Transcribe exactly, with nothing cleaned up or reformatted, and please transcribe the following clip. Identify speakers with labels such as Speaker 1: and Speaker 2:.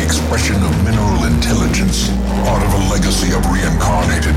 Speaker 1: expression of mineral intelligence, part of a legacy of reincarnated